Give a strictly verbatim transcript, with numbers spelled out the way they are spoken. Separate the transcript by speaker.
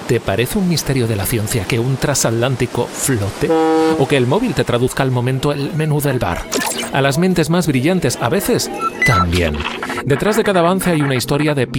Speaker 1: ¿Te parece un misterio de la ciencia que un transatlántico flote? ¿O que el móvil te traduzca al momento el menú del bar? A las mentes más brillantes, a veces, también. Detrás de cada avance hay una historia de